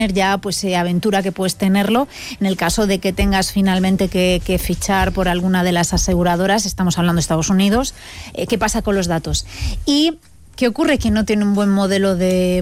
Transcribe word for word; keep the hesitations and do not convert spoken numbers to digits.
ya pues eh, aventura que puedes tenerlo en el caso de que tengas finalmente que, que fichar por alguna de las aseguradoras. Estamos hablando de Estados Unidos. Eh, ¿qué pasa con los datos? Y ¿qué ocurre? Que no tiene un buen modelo de